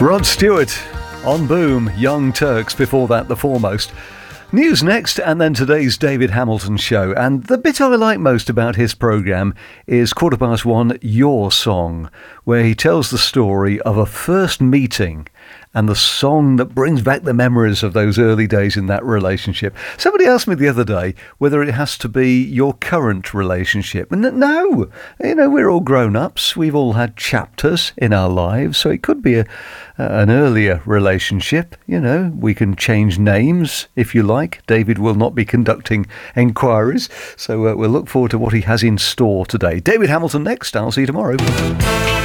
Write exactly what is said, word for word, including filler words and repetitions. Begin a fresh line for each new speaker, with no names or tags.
Rod Stewart on Boom, Young Turks, before that The Foremost. News next, and then today's David Hamilton Show. And the bit I like most about his programme is quarter past one, Your Song, where he tells the story of a first meeting and the song that brings back the memories of those early days in that relationship. Somebody asked me the other day whether it has to be your current relationship. And no, you know, we're all grown-ups. We've all had chapters in our lives, so it could be a, an earlier relationship. You know, we can change names if you like. David will not be conducting enquiries, so uh, we'll look forward to what he has in store today. David Hamilton next. I'll see you tomorrow.